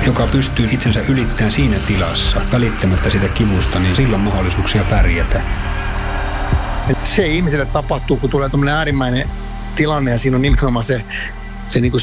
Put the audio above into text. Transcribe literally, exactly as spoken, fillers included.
joka pystyy itsensä ylittämään siinä tilassa, välittämättä sitä kivusta, niin silloin mahdollisuuksia pärjätä. Se ihmiselle tapahtuu, kun tulee tämmöinen äärimmäinen tilanne ja siinä on nimenomaan se, se niin kuin